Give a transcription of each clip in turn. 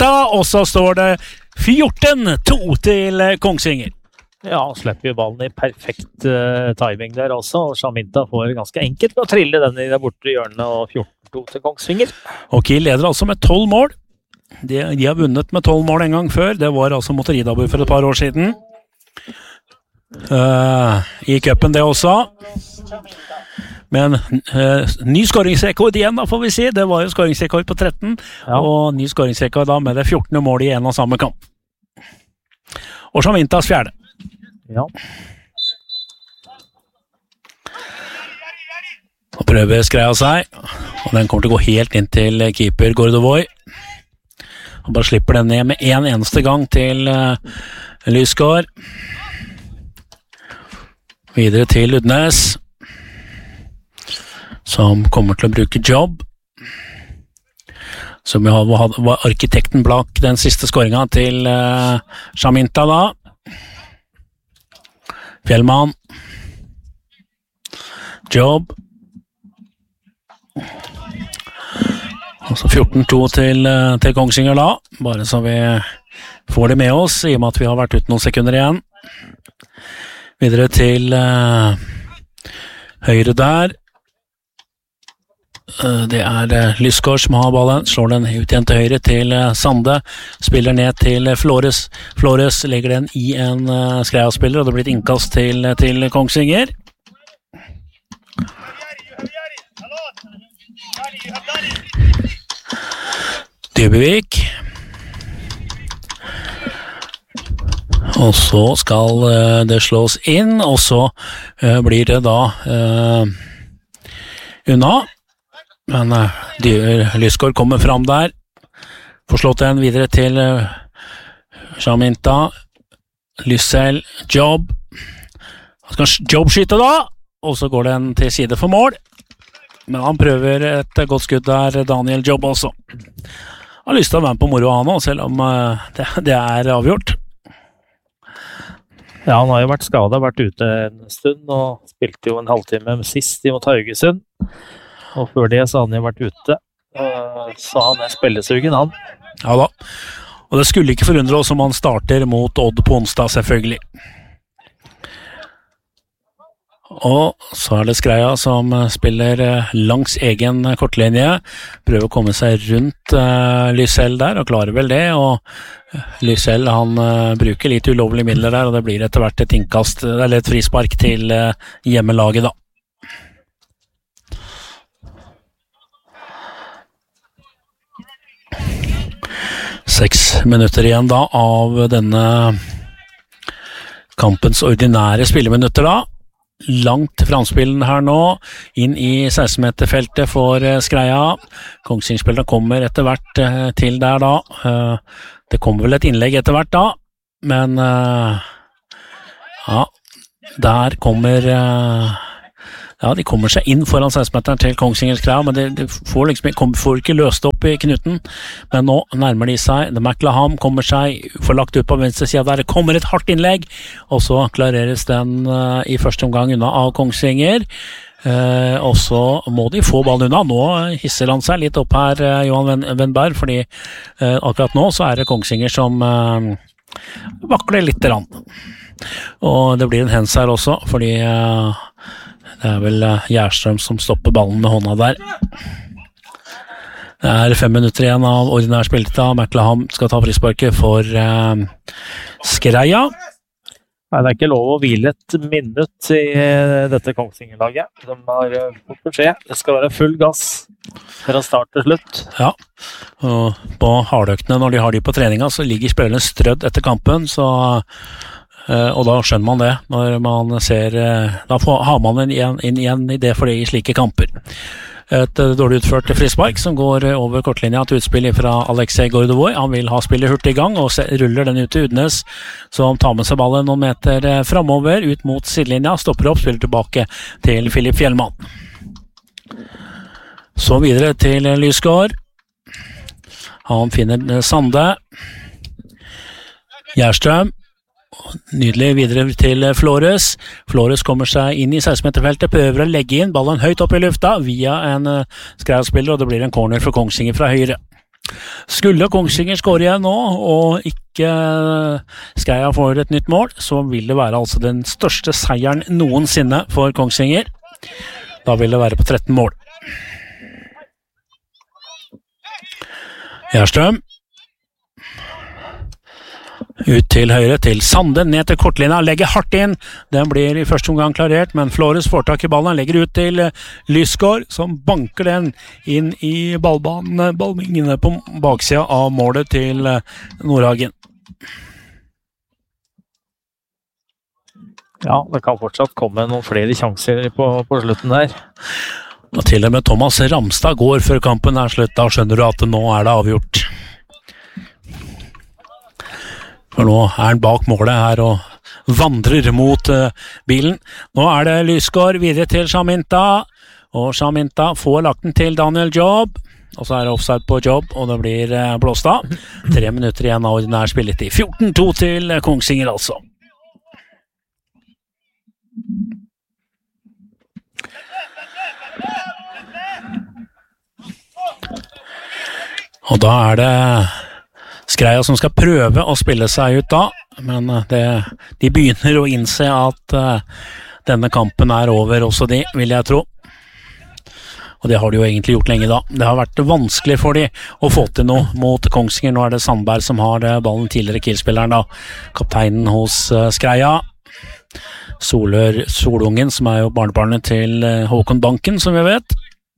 Shaminta, og så står det 14-2 til Kongsvinger. Ja, han slipper jo ballen i perfekt timing der også, og Shaminta får ganske enkelt med å trille den i det bortre hjørnet, og 14-2 til Kongsvinger. Og Kiel leder altså med 12 mål. De har vunnet med 12 mål en gang før. Det var altså mot Ridabur for et par år siden. I cupen det også. Men ny skåringsrekord igjen da, får vi si. Det var jo skåringsrekord på 13, og ny skåringsrekord da med det 14. mål i en og samme kamp. Og Shamintas 4. Ja. Og prøver Skreia seg, og den kommer til å gå helt inn til keeper Gordovoy. Han bare slipper den ned med en eneste gang til Lysgård. Videre til Udnes, som kommer til å bruke jobb. Som var arkitekten bak den siste skåringen til Shaminta da. Fjellmann. Jobb. Og så 14-2 til Kongsvinger da. Bare så vi får det med oss, i og med at vi har vært ute noen sekunder igjen. Videre til høyre der. Det Lysgård som har ballen, slår den ut igjen til høyre til Sande, spiller ned til Flores. Flores legger den i en Skreia-spiller, og det blir et innkast til Kongsvinger. Dybevik. Og så skal det slås inn, og så blir det da unna. Men Lysgård kommer fram der. Får slått den videre til Shaminta. Lyssel, Jobb. Han skal Jobb skyte da, og så går den til side for mål. Men han prøver et godt skudd der, Daniel Jobb også. Han har lyst til å være med på moro han også, selv om det avgjort. Ja, han har jo vært skadet, vært ute en stund, og spilte jo en halvtime sist mot Haugesund. Og før det så hadde han jo vært ute, så han spillesugen, han. Ja da, og det skulle ikke forundre oss om han starter mot Odd på onsdag, selvfølgelig. Og så det Skreia som spiller langs egen kortlinje, prøver å komme seg rundt Lysell der, og klarer vel det, og Lysell han bruker litt ulovlige midler der, og det blir etter hvert et innkast, eller et frispark til hjemmelaget da. Seks minutter igjen da av denne kampens ordinære spilleminutter da. Langt framspillen her nå, inn i 16-meterfeltet for Skreia. Kongsvinger-spillerne kommer etter hvert til der da. Det kommer vel et innlegg etter hvert da, men ja, der kommer de kommer seg inn foran 16-meteren til Kongsvinger-Skreia, men de får liksom får ikke løst opp i knuten. Men nå nærmer de seg. The McLaham kommer seg, får lagt ut på venstre siden der. Det kommer et hardt innlegg, og så klareres den i første omgang unna av Kongsvinger. Og så må de få ballen unna. Nå hisser han seg litt opp her, Johan Wennberg, fordi akkurat nå så det Kongsvinger som vakler litt rann. Og det blir en hens her også, fordi det vel Gjerstrøm som stopper ballen med hånda der. Det 5 minutter igjen av ordinær spilletid. McLaham skal ta frisparket for Skreia. Nei, det ikke lov å hvile et minutt i dette Kongsvinger-laget. De har fått beskjed. Det skal være full gass fra start til slutt. Ja, og på hardøktene når de har de på treninga, så ligger spillerne strødd etter kampen, så og da skjønner man det når man ser, da har man inn igjen i det for det i slike kamper. Et dårlig utført frispark som går over kortlinja til utspill fra Alexei Gordovoy. Han vil ha spillet hurtig i gang og ruller den ut til Udnes, som tar med seg ballen noen meter fremover ut mot sidelinja, stopper opp, spiller tilbake til Filip Fjellmann. Så videre til Lysgård. Han finner Sande. Gjerstrøm. Nydelig videre til Flores. Flores kommer seg inn i 16-meterfeltet, prøver å legge inn ballen høyt opp i lufta via en Skreia-spiller, og det blir en corner for Kongsvinger fra høyre. Skulle Kongsvinger skåre igjen nå, og ikke Skreia får et nytt mål, så vil det være altså den største seieren noensinne for Kongsvinger. Da vil det være på 13 mål. Gjerstrøm. Ut til høyre til Sande, ned til kortlinja, legger hardt inn. Den blir i første omgang klarert, men Flores får tak i ballen, legger ut til Lysgård, som banker den inn i ballvingene på baksida av målet til Nordhagen. Ja, det kan fortsatt komme noen flere sjanser på slutten der. Og til og med Thomas Ramstad går før kampen er slutt. Da skjønner du at nå er det avgjort. For nå er han bak målet her og vandrer mot bilen. Nå er det Lysgård videre til Shaminta. Og Shaminta får lagt den til Daniel Jobb. Og så er det offside på Jobb, og det blir blåst av. 3 minutter igjen av ordinær spilletid. 14-2 til Kongsvinger altså. Og da er det Skreia som skal prøve å spille seg ut da, men de begynner å innse at denne kampen er over også de, vil jeg tro. Og det har de jo egentlig gjort lenge da. Det har vært vanskelig for de å få til noe mot Kongsvinger. Nå er det Sandberg som har ballen, tidligere Kiel-spilleren da, kapteinen hos Skreia. Solungen, som er jo barnebarnet til Håkon Banken, som vi vet.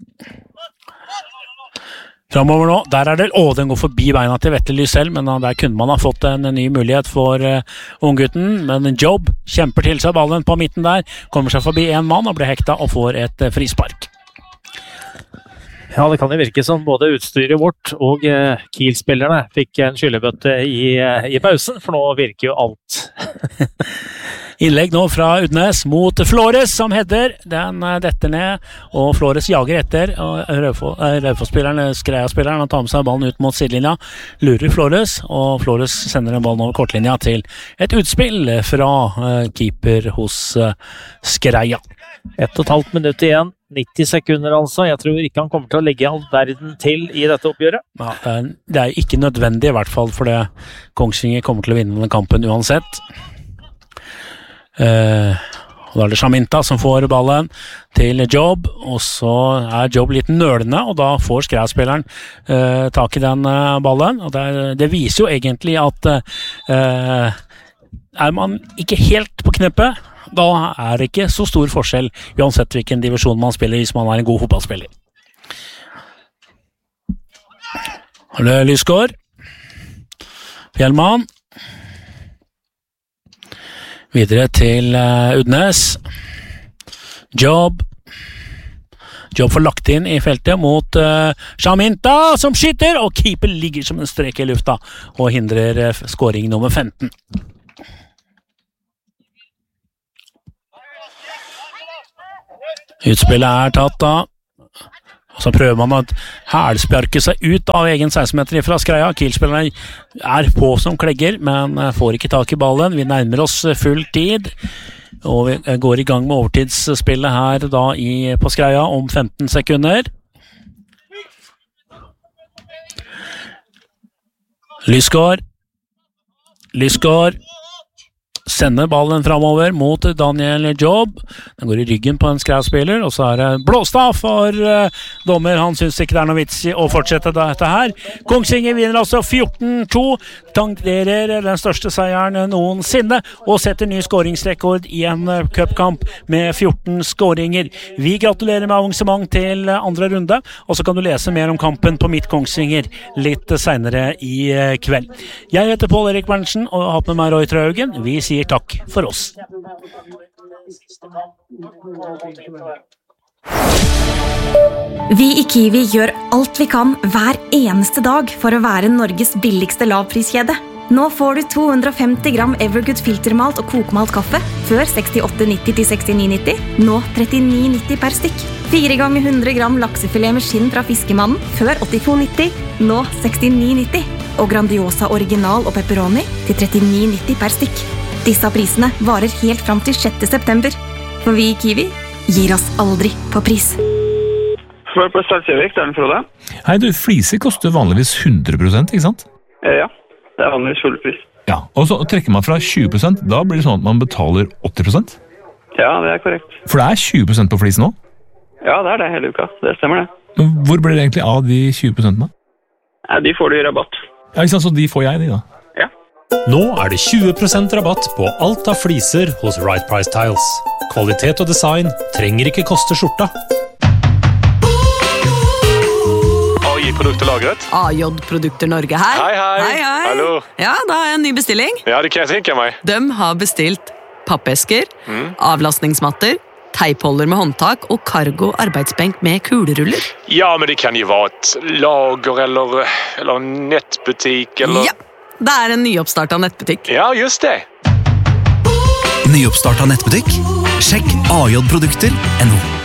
Framover nå, der er det, den går forbi beina til Vetle Lysell, men der kunne man ha fått en ny mulighet for unggutten, men Jobb kjemper til seg ballen på midten der, kommer seg forbi en mann og blir hekta og får et frispark. Ja, det kan jo virke som både utstyret vårt og Kiel-spillerne fikk en skyllebøtte i pausen, for nå virker jo alt. Innlegg nå fra Udnes mot Flores, som header. Den detter ned, og Flores jager etter. Raufoss-spilleren, Skreia-spilleren, han tar med seg ballen ut mot sidelinja. Lurer Flores, og Flores sender en ballen over kortlinja til et utspill fra keeper hos Skreia. 1,5 minutt igjen. 90 sekunder altså. Jeg tror ikke han kommer til å legge all verden til i dette oppgjøret. Ja, det er ikke nødvendig i hvert fall, for Kongsvinger kommer til å vinne denne kampen uansett. Og da er det Shaminta som får ballen til Jobb, og så er Jobb litt nølende, og da får Skreia-spilleren tak i den ballen, og det viser jo egentlig at er man ikke helt på kneppet, da er det ikke så stor forskjell uansett hvilken divisjon man spiller hvis man er en god fotballspiller. Lysgård, Fjellmann, videre til Udnes. Jobb får lagt inn i feltet mot Shaminta, som skyter, og keeper ligger som en strek i lufta og hindrer scoring nummer 15. Utspillet er tatt da, og så prøver man å hælspjarke seg ut av egen 16-meter fra Skreia. Kiel-spillerne er på som klegger, men får ikke tak i ballen. Vi nærmer oss full tid, og vi går i gang med overtidsspillet her da på Skreia om 15 sekunder. Lysgård sender ballen framover mot Daniel Jobb. Den går i ryggen på en Skreia-spiller, og så er det blåst av for dommer. Han synes ikke det er noe vits i å fortsette dette her. Kongsvinger vinner altså 14-2, tangerer den største seieren noensinne, og setter ny skåringsrekord i en cupkamp med 14 skåringer. Vi gratulerer med avansement til andre runde, og så kan du lese mer om kampen på Midt Kongsvinger litt senere i kveld. Jeg heter Pål Erik Berntsen, og har med meg Roy Trøhaugen. Vi sier takk for oss. Vi i Kiwi gjør alt vi kan hver eneste dag for å være Norges billigste lavpriskjede. Nå får du 250 gram Evergood filtermalt og kokmalt kaffe før 68,90 til 69,90. Nå 39,90 per stykk. 4 ganger 100 gram laksefilet med skinn fra Fiskemannen før 82,90. Nå 69,90. Og Grandiosa original og pepperoni til 39,90 per stykk. Disse prisene varer helt fram til 6. september. For vi i Kiwi gir oss aldri på pris. Svar på Stad Kjevik, det er den Frode. Hei du, fliser koster vanligvis 100%, ikke sant? Ja, det vanligvis fullpris. Ja, og så trekker man fra 20%, da blir det sånn at man betaler 80%? Ja, det korrekt. For det 20% på flisen nå? Ja, det det hele uka. Det stemmer det. Men hvor blir det egentlig av de 20% da? Ja, de får du i rabatt. Ja, ikke sant, så de får jeg de da? Ja. Nå det 20% rabatt på alt av fliser hos Right Price Tiles. Kvalitet og design trenger ikke koste skjorta. Produkterlagret. AJ Produkter Norge her. Hei, hei. Hallo. Ja, da har jeg en ny bestilling. Ja, det kan jeg tenke meg. De har bestilt pappesker, avlastningsmatter, teipholder med håndtak og cargo arbeidsbenk med kuleruller. Ja, men det kan jo være et lager eller en nettbutikk eller... Ja, det en nyoppstartet nettbutikk. Ja, just det. Nyoppstartet nettbutikk? Sjekk AJ Produkter.no.